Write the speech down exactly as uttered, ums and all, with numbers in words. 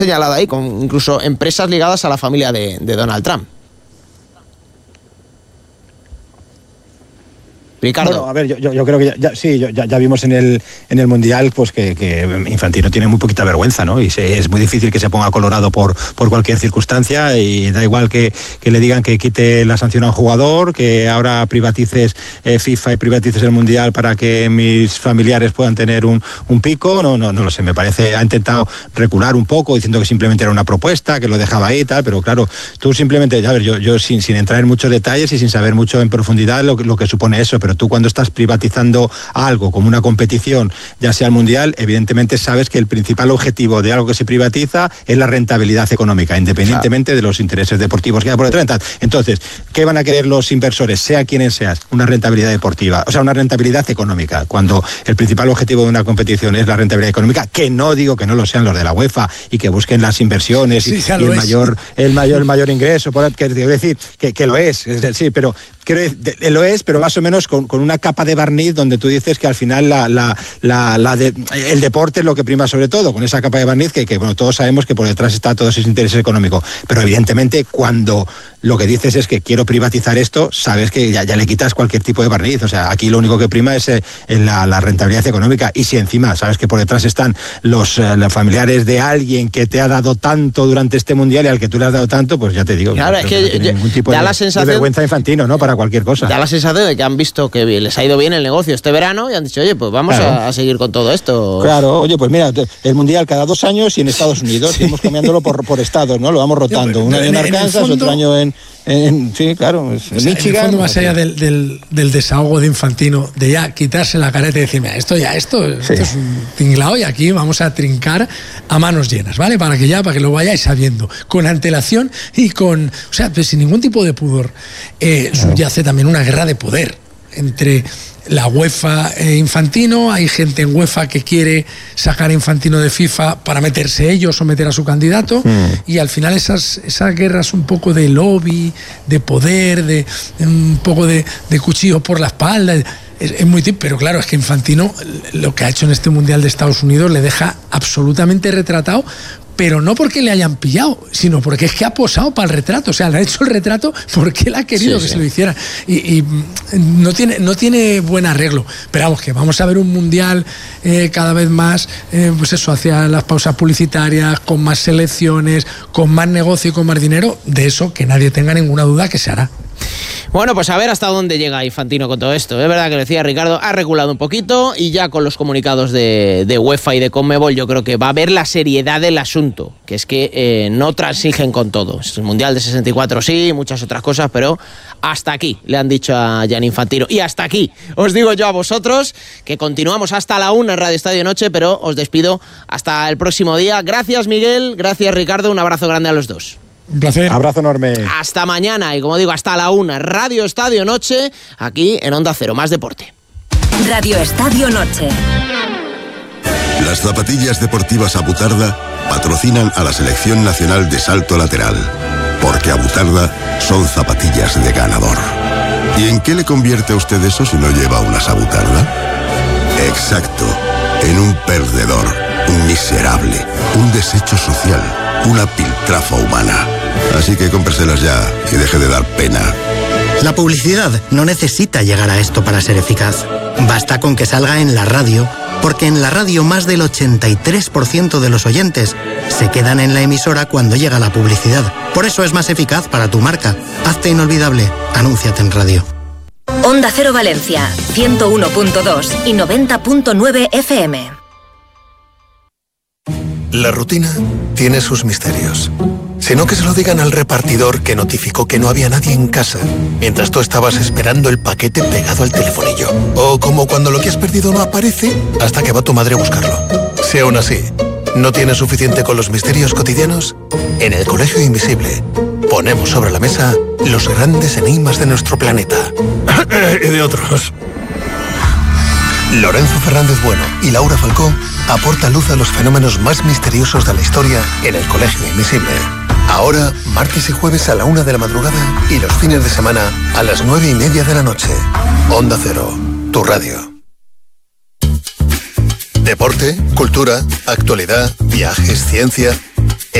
señalado ahí, con incluso empresas ligadas a la familia de, de Donald Trump. Ricardo. Bueno, a ver, yo, yo, yo creo que ya, ya sí, ya, ya vimos en el en el Mundial pues que, que Infantino tiene muy poquita vergüenza, ¿no? Y se, es muy difícil que se ponga colorado por, por cualquier circunstancia, y da igual que, que le digan que quite la sanción a un jugador, que ahora privatices eh, FIFA y privatices el Mundial para que mis familiares puedan tener un, un pico. No, no, no lo sé, me parece, ha intentado recular un poco diciendo que simplemente era una propuesta, que lo dejaba ahí y tal, pero claro, tú simplemente, a ver, yo, yo sin, sin entrar en muchos detalles y sin saber mucho en profundidad lo, lo que supone eso, pero tú cuando estás privatizando algo como una competición, ya sea el Mundial, evidentemente sabes que el principal objetivo de algo que se privatiza es la rentabilidad económica, independientemente de los intereses deportivos que hay por detrás. Entonces, ¿qué van a querer los inversores, sea quienes seas? Una rentabilidad deportiva, o sea, una rentabilidad económica, cuando el principal objetivo de una competición es la rentabilidad económica, que no digo que no lo sean los de la UEFA y que busquen las inversiones sí, y, y el, mayor, el mayor el mayor ingreso, por, que, quiero decir que, que lo es, es decir, pero creo, de, lo es, pero más o menos con, con una capa de barniz donde tú dices que al final la, la, la, la de, el deporte es lo que prima sobre todo, con esa capa de barniz que, que bueno, todos sabemos que por detrás está todo ese interés económico, pero evidentemente cuando lo que dices es que quiero privatizar esto, sabes que ya, ya le quitas cualquier tipo de barniz, o sea, aquí lo único que prima es eh, la, la rentabilidad económica, y si encima sabes que por detrás están los, eh, los familiares de alguien que te ha dado tanto durante este Mundial y al que tú le has dado tanto, pues ya te digo, claro, es que, que no tiene yo, ningún tipo da de, la sensación, de vergüenza Infantino, ¿no? Para cualquier cosa. Da la sensación de que han visto que les ha ido bien el negocio este verano y han dicho, oye, pues vamos claro. a, a seguir con todo esto. Claro, oye, pues mira, el Mundial cada dos años y en Estados Unidos, sí. y vamos cambiándolo por, por estados, ¿no? Lo vamos rotando. Un año en Arkansas, fondo, otro año en, en... Sí, claro, en o sea, Michigan. En el fondo, más allá del, del, del desahogo de Infantino, de ya quitarse la careta y decir, mira, esto ya, esto, sí. esto es un tinglao y aquí vamos a trincar a manos llenas, ¿vale? Para que ya, para que lo vayáis sabiendo, con antelación y con, o sea, pues sin ningún tipo de pudor. Eh, claro. Subyace también una guerra de poder entre la UEFA e Infantino. Hay gente en UEFA que quiere sacar a Infantino de FIFA para meterse ellos o meter a su candidato, mm. y al final esas, esas guerras un poco de lobby, de poder, de, de un poco de, de cuchillo por la espalda, es, es muy típico, pero claro, es que Infantino lo que ha hecho en este Mundial de Estados Unidos le deja absolutamente retratado, pero no porque le hayan pillado, sino porque es que ha posado para el retrato, o sea, le ha hecho el retrato porque él ha querido sí, que sí. se lo hiciera, y, y no tiene no tiene buen arreglo, pero vamos, que vamos a ver un Mundial eh, cada vez más, eh, pues eso, hacia las pausas publicitarias, con más selecciones, con más negocio y con más dinero, de eso que nadie tenga ninguna duda que se hará. Bueno, pues a ver hasta dónde llega Infantino con todo esto. Es verdad que lo decía Ricardo, ha reculado un poquito y ya con los comunicados de, de UEFA y de Conmebol yo creo que va a haber la seriedad del asunto, que es que eh, no transigen con todo. El Mundial de sesenta y cuatro sí, muchas otras cosas, pero hasta aquí le han dicho a Gianni Infantino. Y hasta aquí os digo yo a vosotros que continuamos hasta la una en Radio Estadio Noche, pero os despido hasta el próximo día. Gracias Miguel, gracias Ricardo, un abrazo grande a los dos. Un placer. Abrazo enorme. Hasta mañana y como digo, hasta la una. Radio Estadio Noche, aquí en Onda Cero, más deporte. Radio Estadio Noche. Las zapatillas deportivas Abutarda patrocinan a la Selección Nacional de Salto Lateral, porque Abutarda son zapatillas de ganador. ¿Y en qué le convierte a usted eso si no lleva unas Abutarda? Exacto, en un perdedor, un miserable, un desecho social, una piltrafa humana. Así que cómpreselas ya y deje de dar pena. La publicidad no necesita llegar a esto para ser eficaz. Basta con que salga en la radio, porque en la radio más del ochenta y tres por ciento de los oyentes se quedan en la emisora cuando llega la publicidad. Por eso es más eficaz para tu marca. Hazte inolvidable. Anúnciate en radio. Onda Cero Valencia, ciento uno punto dos y noventa punto nueve F M. La rutina tiene sus misterios. Si no, que se lo digan al repartidor que notificó que no había nadie en casa mientras tú estabas esperando el paquete pegado al telefonillo. O como cuando lo que has perdido no aparece hasta que va tu madre a buscarlo. Si aún así no tienes suficiente con los misterios cotidianos, en el Colegio Invisible ponemos sobre la mesa los grandes enigmas de nuestro planeta. Y de otros. Lorenzo Fernández Bueno y Laura Falcó aportan luz a los fenómenos más misteriosos de la historia en el Colegio Invisible. Ahora, martes y jueves a la una de la madrugada y los fines de semana a las nueve y media de la noche. Onda Cero, tu radio. Deporte, cultura, actualidad, viajes, ciencia...